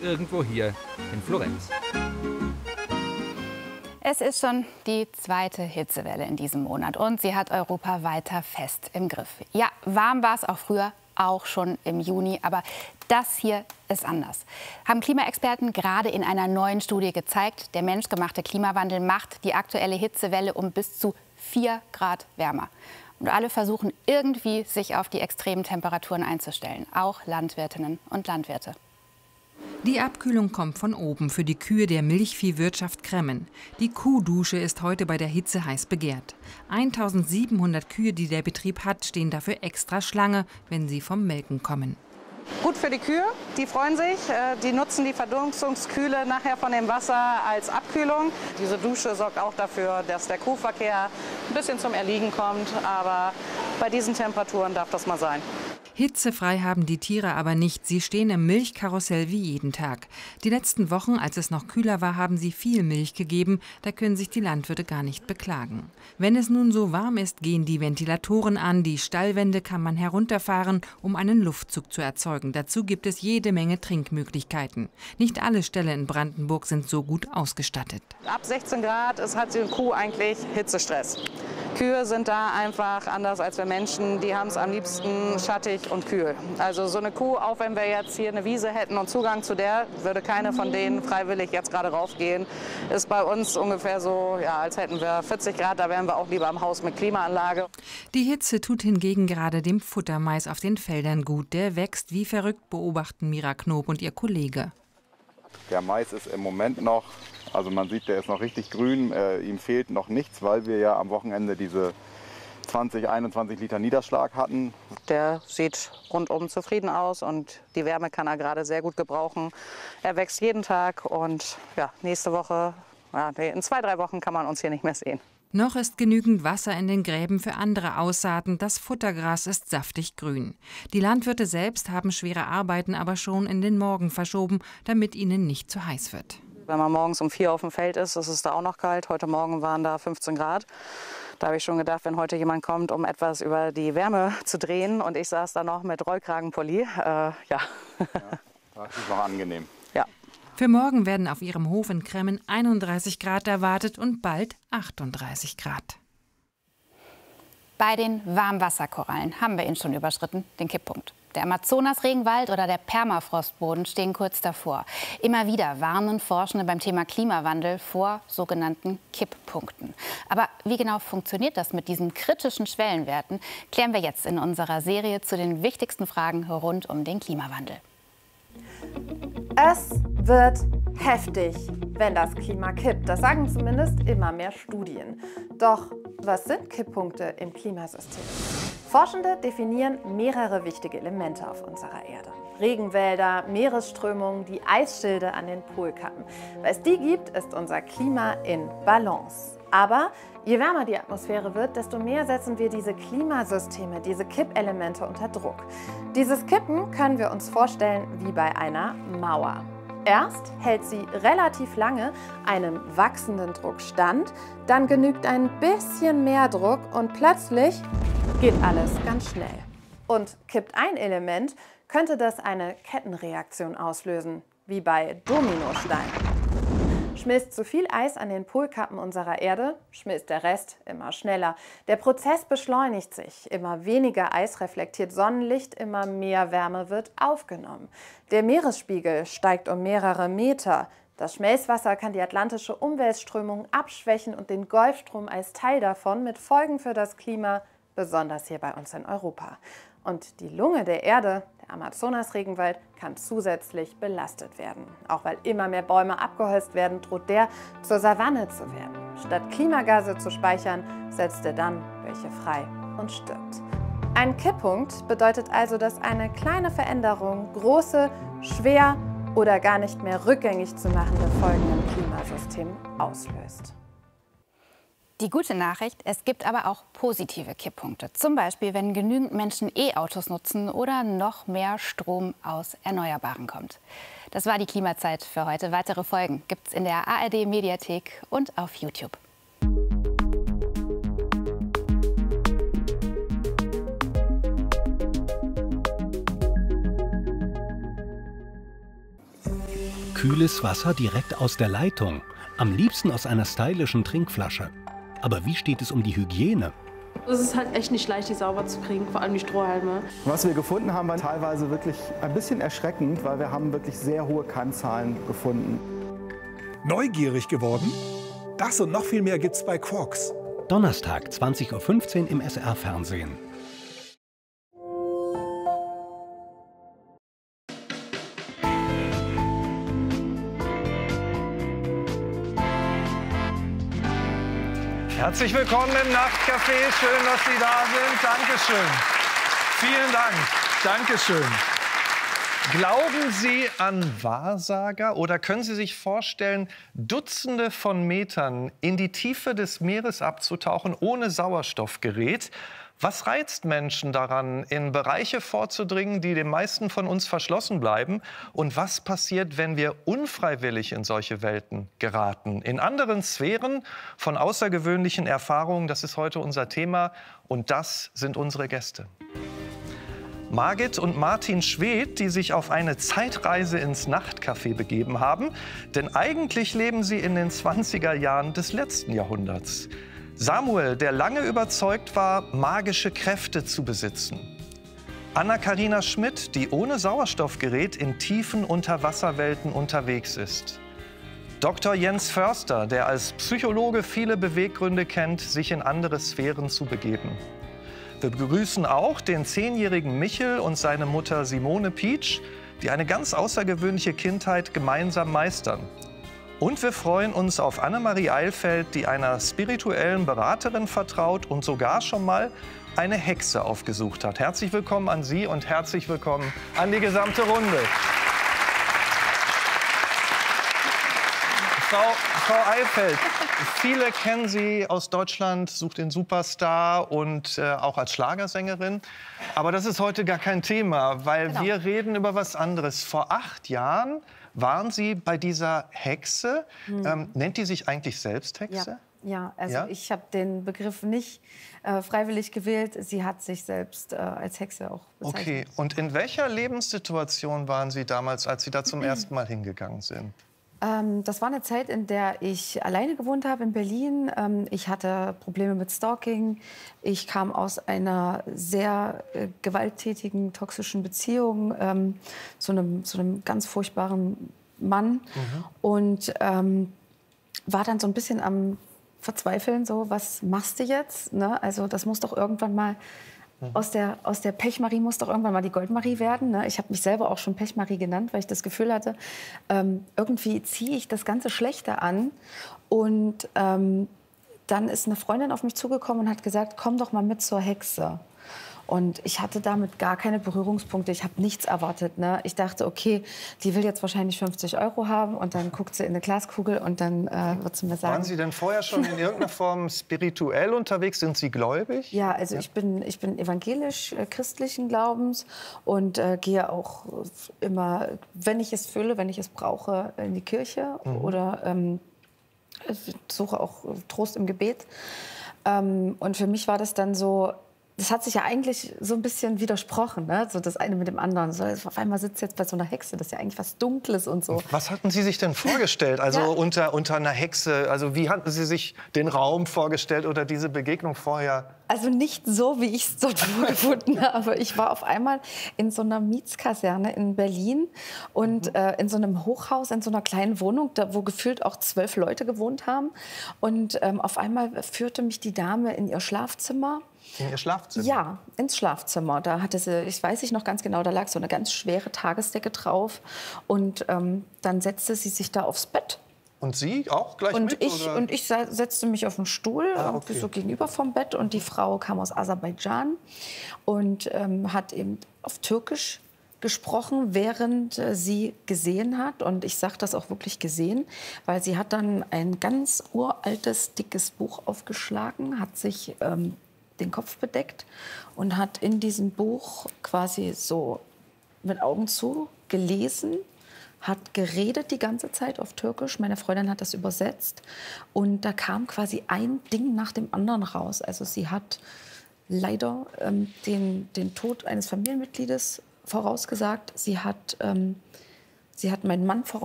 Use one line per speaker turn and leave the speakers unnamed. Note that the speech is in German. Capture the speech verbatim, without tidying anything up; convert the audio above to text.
irgendwo hier in Florenz.
Es ist schon die zweite Hitzewelle in diesem Monat und sie hat Europa weiter fest im Griff. Ja, warm war es auch früher, auch schon im Juni, aber das hier ist anders. Haben Klimaexperten gerade in einer neuen Studie gezeigt, der menschgemachte Klimawandel macht die aktuelle Hitzewelle um bis zu vier Grad wärmer. Und alle versuchen irgendwie, sich auf die extremen Temperaturen einzustellen, auch Landwirtinnen und Landwirte.
Die Abkühlung kommt von oben für die Kühe der Milchviehwirtschaft Cremmen. Die Kuhdusche ist heute bei der Hitze heiß begehrt. eintausendsiebenhundert Kühe, die der Betrieb hat, stehen dafür extra Schlange, wenn sie vom Melken kommen.
Gut für die Kühe, die freuen sich, die nutzen die Verdunstungskühle nachher von dem Wasser als Abkühlung. Diese Dusche sorgt auch dafür, dass der Kuhverkehr ein bisschen zum Erliegen kommt, aber bei diesen Temperaturen darf das mal sein.
Hitzefrei haben die Tiere aber nicht. Sie stehen im Milchkarussell wie jeden Tag. Die letzten Wochen, als es noch kühler war, haben sie viel Milch gegeben. Da können sich die Landwirte gar nicht beklagen. Wenn es nun so warm ist, gehen die Ventilatoren an. Die Stallwände kann man herunterfahren, um einen Luftzug zu erzeugen. Dazu gibt es jede Menge Trinkmöglichkeiten. Nicht alle Ställe in Brandenburg sind so gut ausgestattet.
Ab sechzehn Grad ist, hat die Kuh eigentlich Hitzestress. Kühe sind da einfach anders als wir Menschen. Die haben es am liebsten schattig und kühl. Also so eine Kuh, auch wenn wir jetzt hier eine Wiese hätten und Zugang zu der, würde keine von denen freiwillig jetzt gerade raufgehen. Ist bei uns ungefähr so, ja, als hätten wir vierzig Grad, da wären wir auch lieber im Haus mit Klimaanlage.
Die Hitze tut hingegen gerade dem Futtermais auf den Feldern gut. Der wächst wie verrückt, beobachten Mira Knob und ihr Kollege.
Der Mais ist im Moment noch, also man sieht, der ist noch richtig grün, äh, ihm fehlt noch nichts, weil wir ja am Wochenende diese zwanzig, einundzwanzig Liter Niederschlag hatten.
Der sieht rundum zufrieden aus und die Wärme kann er gerade sehr gut gebrauchen. Er wächst jeden Tag und ja, nächste Woche, ja, in zwei, drei Wochen kann man uns hier nicht mehr sehen.
Noch ist genügend Wasser in den Gräben für andere Aussaaten. Das Futtergras ist saftig grün. Die Landwirte selbst haben schwere Arbeiten aber schon in den Morgen verschoben, damit ihnen nicht zu heiß wird.
Wenn man morgens um vier auf dem Feld ist, ist es da auch noch kalt. Heute Morgen waren da fünfzehn Grad. Da habe ich schon gedacht, wenn heute jemand kommt, um etwas über die Wärme zu drehen und ich saß da noch mit Rollkragenpulli, äh, ja.
Ja, das ist noch angenehm.
Ja.
Für morgen werden auf ihrem Hof in Cremmen einunddreißig Grad erwartet und bald achtunddreißig Grad.
Bei den Warmwasserkorallen haben wir ihn schon überschritten, den Kipppunkt. Der Amazonas-Regenwald oder der Permafrostboden stehen kurz davor. Immer wieder warnen Forschende beim Thema Klimawandel vor sogenannten Kipppunkten. Aber wie genau funktioniert das mit diesen kritischen Schwellenwerten, klären wir jetzt in unserer Serie zu den wichtigsten Fragen rund um den Klimawandel.
Es wird heftig, wenn das Klima kippt. Das sagen zumindest immer mehr Studien. Doch was sind Kipppunkte im Klimasystem? Forschende definieren mehrere wichtige Elemente auf unserer Erde. Regenwälder, Meeresströmungen, die Eisschilde an den Polkappen. Weil es die gibt, ist unser Klima in Balance. Aber je wärmer die Atmosphäre wird, desto mehr setzen wir diese Klimasysteme, diese Kippelemente unter Druck. Dieses Kippen können wir uns vorstellen wie bei einer Mauer. Erst hält sie relativ lange einem wachsenden Druck stand, dann genügt ein bisschen mehr Druck und plötzlich geht alles ganz schnell. Und kippt ein Element, könnte das eine Kettenreaktion auslösen, wie bei Dominosteinen. Schmilzt zu viel Eis an den Polkappen unserer Erde, schmilzt der Rest immer schneller. Der Prozess beschleunigt sich. Immer weniger Eis reflektiert Sonnenlicht, immer mehr Wärme wird aufgenommen. Der Meeresspiegel steigt um mehrere Meter. Das Schmelzwasser kann die atlantische Umweltströmung abschwächen und den Golfstrom als Teil davon mit Folgen für das Klima, besonders hier bei uns in Europa. Und die Lunge der Erde, der Amazonas-Regenwald, kann zusätzlich belastet werden. Auch weil immer mehr Bäume abgeholzt werden, droht der zur Savanne zu werden. Statt Klimagase zu speichern, setzt er dann welche frei und stirbt. Ein Kipppunkt bedeutet also, dass eine kleine Veränderung große, schwer oder gar nicht mehr rückgängig zu machende Folgen im Klimasystem auslöst.
Die gute Nachricht, es gibt aber auch positive Kipppunkte. Zum Beispiel, wenn genügend Menschen E-Autos nutzen oder noch mehr Strom aus Erneuerbaren kommt. Das war die Klimazeit für heute. Weitere Folgen gibt's in der A R D-Mediathek und auf YouTube.
Kühles Wasser direkt aus der Leitung. Am liebsten aus einer stylischen Trinkflasche. Aber wie steht es um die Hygiene?
Es ist halt echt nicht leicht, die sauber zu kriegen, vor allem die Strohhalme.
Was wir gefunden haben, war teilweise wirklich ein bisschen erschreckend, weil wir haben wirklich sehr hohe Kannzahlen gefunden.
Neugierig geworden? Das und noch viel mehr gibt's bei Quarks.
Donnerstag, zwanzig Uhr fünfzehn im S R-Fernsehen.
Herzlich willkommen im Nachtcafé. Schön, dass Sie da sind. Dankeschön. Vielen Dank. Dankeschön. Glauben Sie an Wahrsager oder können Sie sich vorstellen, Dutzende von Metern in die Tiefe des Meeres abzutauchen ohne Sauerstoffgerät? Was reizt Menschen daran, in Bereiche vorzudringen, die den meisten von uns verschlossen bleiben? Und was passiert, wenn wir unfreiwillig in solche Welten geraten? In anderen Sphären von außergewöhnlichen Erfahrungen, das ist heute unser Thema. Und das sind unsere Gäste. Margit und Martin Schwedt, die sich auf eine Zeitreise ins Nachtcafé begeben haben. Denn eigentlich leben sie in den zwanziger Jahren des letzten Jahrhunderts. Samuel, der lange überzeugt war, magische Kräfte zu besitzen. Anna-Karina Schmidt, die ohne Sauerstoffgerät in tiefen Unterwasserwelten unterwegs ist. Doktor Jens Förster, der als Psychologe viele Beweggründe kennt, sich in andere Sphären zu begeben. Wir begrüßen auch den zehnjährigen Michel und seine Mutter Simone Pietsch, die eine ganz außergewöhnliche Kindheit gemeinsam meistern. Und wir freuen uns auf Annemarie Eilfeld, die einer spirituellen Beraterin vertraut und sogar schon mal eine Hexe aufgesucht hat. Herzlich willkommen an Sie und herzlich willkommen an die gesamte Runde. Frau, Frau Eilfeld, viele kennen Sie aus Deutschland, Sucht den Superstar und äh, auch als Schlagersängerin. Aber das ist heute gar kein Thema, weil genau. wir reden über was anderes. Vor acht Jahren waren Sie bei dieser Hexe? Hm. Ähm, nennt die sich eigentlich selbst Hexe?
Ja, ja also
ja?
ich habe den Begriff nicht äh, freiwillig gewählt. Sie hat sich selbst äh, als Hexe auch bezeichnet.
Okay, und in welcher Lebenssituation waren Sie damals, als Sie da zum ersten Mal hingegangen sind?
Ähm, das war eine Zeit, in der ich alleine gewohnt habe in Berlin. Ähm, ich hatte Probleme mit Stalking. Ich kam aus einer sehr äh, gewalttätigen, toxischen Beziehung ähm, zu, einem, zu einem ganz furchtbaren Mann. Mhm. Und ähm, war dann so ein bisschen am Verzweifeln, so, was machst du jetzt? Ne? Also das muss doch irgendwann mal... Aus der, aus der Pechmarie muss doch irgendwann mal die Goldmarie werden. Ne? Ich habe mich selber auch schon Pechmarie genannt, weil ich das Gefühl hatte, ähm, irgendwie ziehe ich das ganze Schlechte an. Und ähm, dann ist eine Freundin auf mich zugekommen und hat gesagt, komm doch mal mit zur Hexe. Und ich hatte damit gar keine Berührungspunkte. Ich habe nichts erwartet. Ne? Ich dachte, okay, die will jetzt wahrscheinlich fünfzig Euro haben. Und dann guckt sie in eine Glaskugel und dann äh, wird sie mir sagen...
Waren Sie denn vorher schon in irgendeiner Form spirituell unterwegs? Sind Sie gläubig?
Ja, also ja. Ich, bin, ich bin evangelisch-christlichen Glaubens und äh, gehe auch immer, wenn ich es fühle, wenn ich es brauche, in die Kirche. Mhm. Oder ähm, suche auch Trost im Gebet. Ähm, und für mich war das dann so... Das hat sich ja eigentlich so ein bisschen widersprochen, ne? So das eine mit dem anderen. So, auf einmal sitzt jetzt bei so einer Hexe, das ist ja eigentlich was Dunkles und so.
Was hatten Sie sich denn vorgestellt, also ja. unter, unter einer Hexe? Also wie hatten Sie sich den Raum vorgestellt oder diese Begegnung vorher?
Also nicht so, wie ich es dort vorgefunden habe. Ich war auf einmal in so einer Mietskaserne in Berlin und mhm. äh, in so einem Hochhaus, in so einer kleinen Wohnung, da, wo gefühlt auch zwölf Leute gewohnt haben. Und ähm, auf einmal führte mich die Dame in ihr Schlafzimmer.
In ihr Schlafzimmer?
Ja, ins Schlafzimmer. Da hatte sie, ich weiß ich noch ganz genau, da lag so eine ganz schwere Tagesdecke drauf. Und ähm, dann setzte sie sich da aufs Bett.
Und Sie auch gleich
und
mit?
Ich,
oder?
Und ich setzte mich auf den Stuhl,
ah, okay.
so gegenüber vom Bett. Und die Frau kam aus Aserbaidschan und ähm, hat eben auf Türkisch gesprochen, während äh, sie gesehen hat. Und ich sage das auch wirklich gesehen, weil sie hat dann ein ganz uraltes, dickes Buch aufgeschlagen, hat sich ähm, den Kopf bedeckt und hat in diesem Buch quasi so mit Augen zu gelesen, hat geredet die ganze Zeit auf Türkisch. Meine Freundin hat das übersetzt. Und da kam quasi ein Ding nach dem anderen raus. Also sie hat leider ähm, den, den Tod eines Familienmitgliedes vorausgesagt. Sie hat, ähm, sie hat meinen Mann vorausgesagt.